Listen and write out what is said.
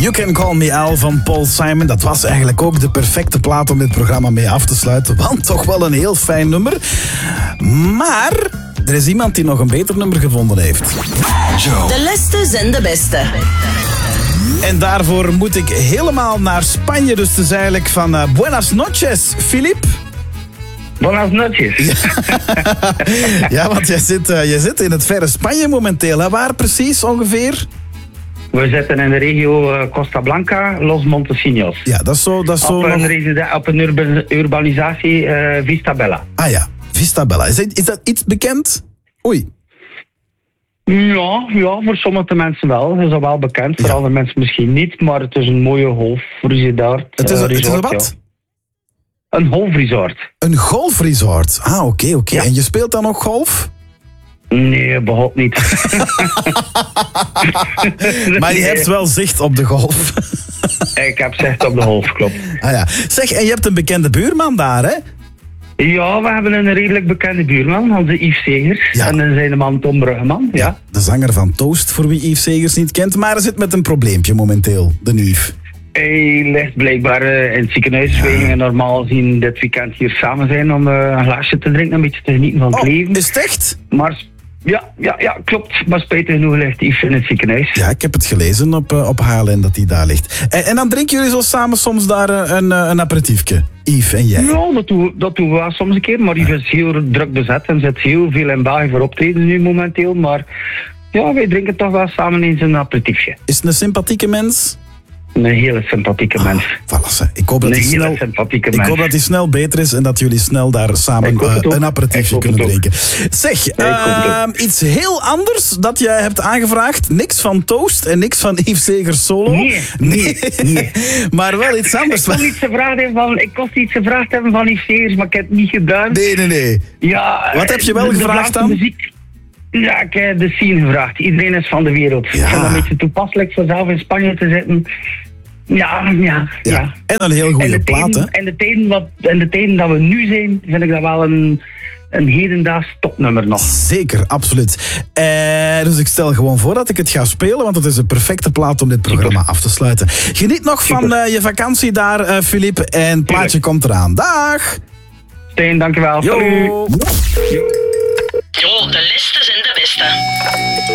You Can Call Me Al van Paul Simon. Dat was eigenlijk ook de perfecte plaat om dit programma mee af te sluiten. Want toch wel een heel fijn nummer. Maar er is iemand die nog een beter nummer gevonden heeft. Joe. De leste zijn de beste. En daarvoor moet ik helemaal naar Spanje. Dus het is eigenlijk van Buenas noches, Filip. Buenas noches. Ja, want jij zit in het verre Spanje momenteel. Hè? Waar precies ongeveer? We zitten in de regio Costa Blanca, Los Montesinos. Ja, dat is zo op een urbanisatie Vista Bella. Ah ja, Vista Bella. Is dat iets bekend? Oei. Ja, voor sommige mensen wel. Dat is al wel bekend. Voor andere mensen misschien niet. Maar het is een mooie golfresort. Het is een wat? Ja. Een golfresort. Een golfresort? Ah, oké. Ja. En je speelt dan ook golf? Nee, behoud niet. Maar je hebt wel zicht op de golf. Ik heb zicht op de golf, klopt. Ah ja. Zeg, en je hebt een bekende buurman daar, hè? Ja, we hebben een redelijk bekende buurman, onze Yves Segers. Ja. En dan zijn de man Tom Bruggeman. Ja. De zanger van Toast, voor wie Yves Segers niet kent. Maar hij zit met een probleempje momenteel, de Yves. Hij ligt blijkbaar in het ziekenhuis. Ja. Wij gingen normaal zien dit weekend hier samen zijn om een glaasje te drinken, een beetje te genieten van het leven. Is het echt? Maar ja, klopt. Maar spijtig genoeg ligt Yves in het ziekenhuis. Ja, ik heb het gelezen op HLN dat hij daar ligt. En dan drinken jullie zo samen soms daar een aperitiefje, Yves en jij? Ja, dat doen we wel soms een keer. Maar Yves is heel druk bezet en zit heel veel in België voor optreden nu momenteel. Maar ja, wij drinken toch wel samen eens een aperitiefje. Is het een sympathieke mens? Een hele sympathieke mens. Voilà, ik hoop dat hij snel beter is en dat jullie snel daar samen een aperitiefje kunnen drinken. Zeg, iets heel anders dat jij hebt aangevraagd. Niks van Toast en niks van Yves Segers solo. Nee. Maar wel iets anders. Ik kost iets gevraagd hebben van Yves Segers, maar ik heb het niet gedaan. Nee. Ja, wat heb je wel gevraagd dan? Muziek. Ja, ik heb de scene gevraagd. Iedereen is van de wereld. Ja. Ik vind dat een beetje toepasselijk voor zelf in Spanje te zitten. Ja. En een heel goede plaat, hè? En de tijden dat we nu zijn, vind ik dat wel een hedendaags topnummer nog. Zeker, absoluut. Dus ik stel gewoon voor dat ik het ga spelen, want het is een perfecte plaat om dit programma af te sluiten. Geniet nog van je vakantie daar, Filip. En het plaatje komt eraan. Dag! Steen, dankjewel. Jo, de liste zijn de beste.